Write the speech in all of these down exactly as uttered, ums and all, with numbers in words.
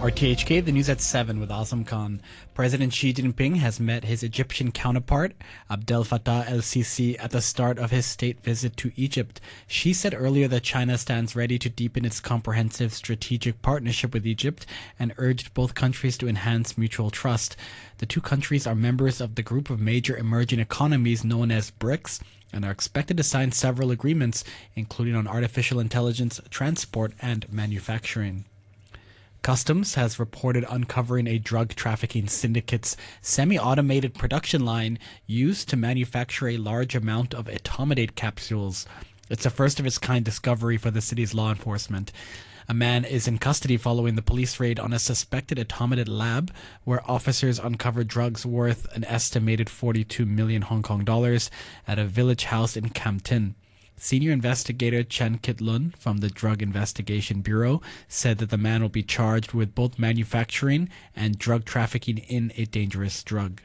R T H K, the news at seven with Azam Khan. President Xi Jinping has met his Egyptian counterpart, Abdel Fattah el-Sisi, at the start of his state visit to Egypt. Xi said earlier that China stands ready to deepen its comprehensive strategic partnership with Egypt and urged both countries to enhance mutual trust. The two countries are members of the group of major emerging economies known as BRICS and are expected to sign several agreements, including on artificial intelligence, transport, and manufacturing. Customs has reported uncovering a drug trafficking syndicate's semi-automated production line used to manufacture a large amount of etomidate capsules. It's a first-of-its-kind discovery for the city's law enforcement. A man is in custody following the police raid on a suspected etomidate lab, where officers uncovered drugs worth an estimated forty-two million Hong Kong dollars at a village house in Kam Tin. Senior investigator Chen Kit-lun from the Drug Investigation Bureau said that the man will be charged with both manufacturing and drug trafficking in a dangerous drug.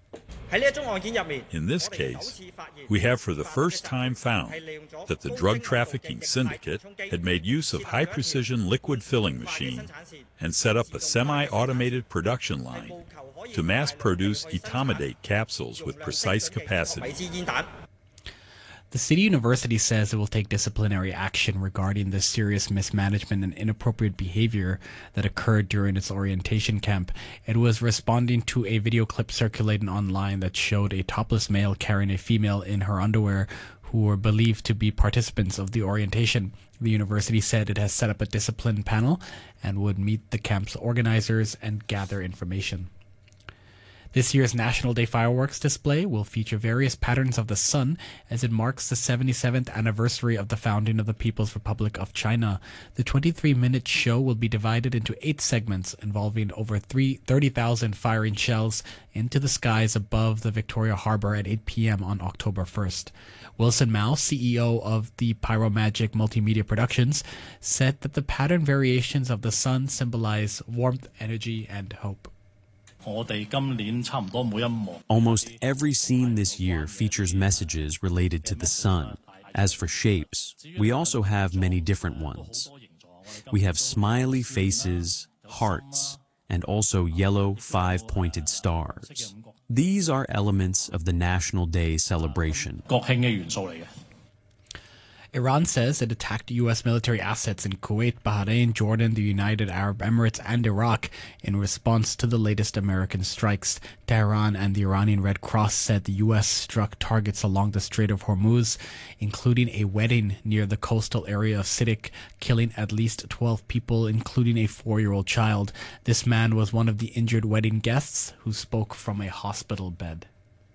In this case, we have for the first time found that the drug trafficking syndicate had made use of high-precision liquid filling machine and set up a semi-automated production line to mass-produce etomidate capsules with precise capacity. The City University says it will take disciplinary action regarding the serious mismanagement and inappropriate behavior that occurred during its orientation camp. It was responding to a video clip circulating online that showed a topless male carrying a female in her underwear who were believed to be participants of the orientation. The university said it has set up a discipline panel and would meet the camp's organizers and gather information. This year's National Day fireworks display will feature various patterns of the sun as it marks the seventy-seventh anniversary of the founding of the People's Republic of China. The twenty-three minute show will be divided into eight segments involving over thirty thousand firing shells into the skies above the Victoria Harbour at eight p m on October first. Wilson Mao, C E O of the Pyromagic Multimedia Productions, said that the pattern variations of the sun symbolize warmth, energy, and hope. Almost every scene this year features messages related to the sun. As for shapes, we also have many different ones. We have smiley faces, hearts, and also yellow five-pointed stars. These are elements of the National Day celebration. Iran says it attacked U S military assets in Kuwait, Bahrain, Jordan, the United Arab Emirates, and Iraq in response to the latest American strikes. Tehran and the Iranian Red Cross said the U S struck targets along the Strait of Hormuz, including a wedding near the coastal area of Siddiq, killing at least twelve people, including a four-year-old child. This man was one of the injured wedding guests who spoke from a hospital bed.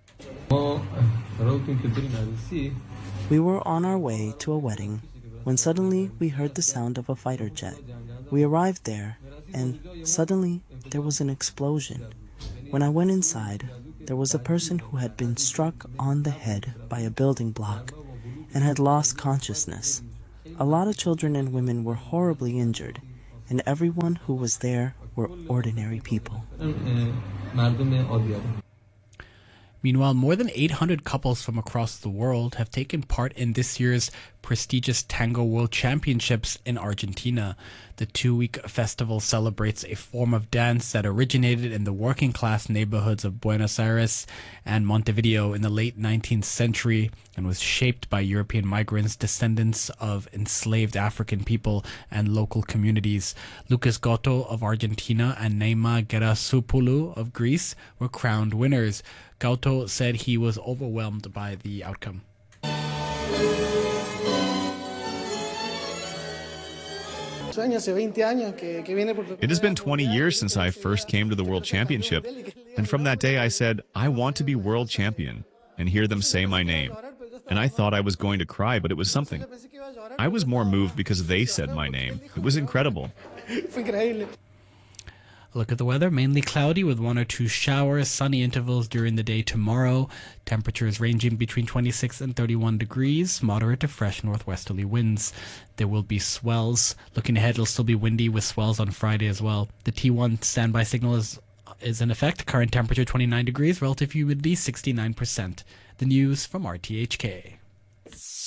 We were on our way to a wedding when suddenly we heard the sound of a fighter jet. We arrived there and suddenly there was an explosion. When I went inside, there was a person who had been struck on the head by a building block and had lost consciousness. A lot of children and women were horribly injured, and everyone who was there were ordinary people. Meanwhile, more than eight hundred couples from across the world have taken part in this year's prestigious Tango World Championships in Argentina. The two-week festival celebrates a form of dance that originated in the working-class neighborhoods of Buenos Aires and Montevideo in the late nineteenth century and was shaped by European migrants, descendants of enslaved African people and local communities. Lucas Goto of Argentina and Neima Gerasoupoulou of Greece were crowned winners. Goto said he was overwhelmed by the outcome. It has been twenty years since I first came to the World Championship, and from that day I said, I want to be world champion, and hear them say my name. And I thought I was going to cry, but it was something. I was more moved because they said my name. It was incredible. Look at the weather. Mainly cloudy with one or two showers, sunny intervals during the day tomorrow. Temperatures ranging between twenty-six and thirty-one degrees. Moderate to fresh northwesterly winds. There will be swells. Looking ahead, it'll still be windy with swells on Friday as well. The T one standby signal is, is in effect. Current temperature twenty-nine degrees. Relative humidity sixty-nine percent. The news from R T H K.